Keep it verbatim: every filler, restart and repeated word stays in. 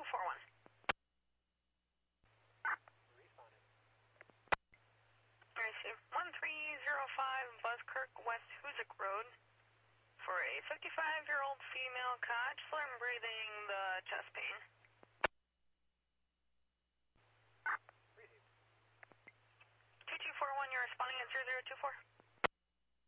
four one. I see. one three zero five Buskirk, West Hoosick Road. For a fifty-five-year-old female cot, slurm breathing the chest pain. two two four one, you're responding at zero zero two four.